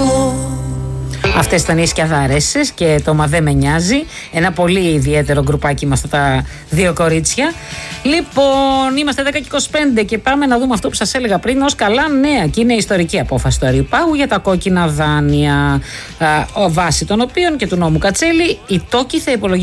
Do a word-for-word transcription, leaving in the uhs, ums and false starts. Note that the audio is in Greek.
Αυτές ήταν οι Σκιαδαρέσες και το «Μα δε με νοιάζει». Ένα πολύ ιδιαίτερο γκρουπάκι με αυτά τα δύο κορίτσια. Λοιπόν, είμαστε δέκα και είκοσι πέντε και πάμε να δούμε αυτό που σας έλεγα πριν ως καλά νέα. Και είναι η ιστορική απόφαση του Αριουπάγου για τα κόκκινα δάνεια, βάσει των οποίων και του νόμου Κατσέλη οι τόκοι θα υπολογίζονται